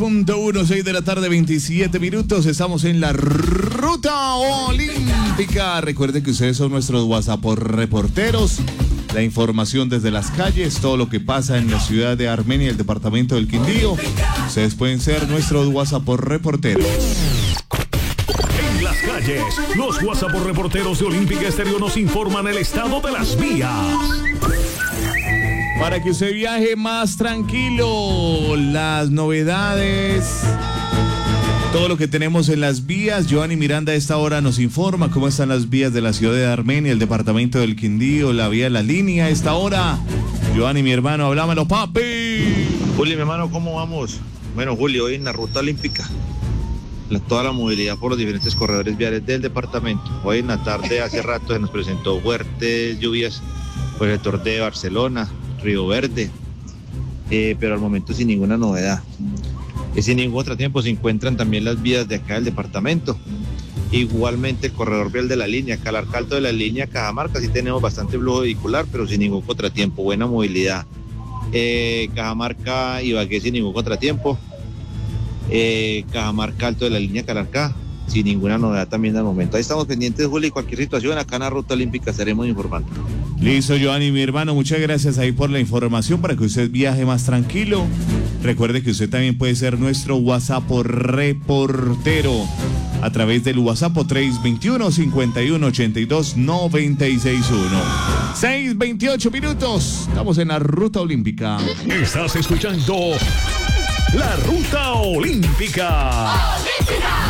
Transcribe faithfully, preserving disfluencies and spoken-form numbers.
Punto uno, seis de la tarde, veintisiete minutos. Estamos en la ruta olímpica. Recuerden que ustedes son nuestros WhatsApp reporteros. La información desde las calles, todo lo que pasa en la ciudad de Armenia y el departamento del Quindío. Ustedes pueden ser nuestros WhatsApp reporteros. En las calles, los WhatsApp reporteros de Olímpica Estéreo nos informan el estado de las vías. Para que usted viaje más tranquilo, las novedades, todo lo que tenemos en las vías. Giovanni Miranda a esta hora nos informa cómo están las vías de la ciudad de Armenia, el departamento del Quindío, la vía La Línea a esta hora. Giovanni, mi hermano, hablámelo, papi. Juli, mi hermano, ¿cómo vamos? Bueno, Juli, hoy en la ruta olímpica, la, toda la movilidad por los diferentes corredores viales del departamento. Hoy en la tarde, hace rato, se nos presentó fuertes lluvias por el sector de Barcelona, Río Verde, eh, pero al momento sin ninguna novedad. Y sin ningún contratiempo se encuentran también las vías de acá del departamento. Igualmente el corredor vial de La Línea, Calarcalto de La Línea, Cajamarca, sí tenemos bastante flujo vehicular, pero sin ningún contratiempo, buena movilidad. Eh, Cajamarca, Ibagué sin ningún contratiempo. Eh, Cajamarca, Alto de La Línea, Calarcá, sin ninguna novedad también al momento. Ahí estamos pendientes, Juli, cualquier situación acá en la ruta olímpica estaremos informando. Listo, Giovanni, mi hermano, muchas gracias ahí por la información para que usted viaje más tranquilo. Recuerde que usted también puede ser nuestro WhatsApp reportero a través del WhatsApp tres dos uno, cinco uno, ocho dos, nueve seis uno. seis veintiocho minutos, estamos en la ruta olímpica. Estás escuchando la ruta olímpica. ¡Olímpica!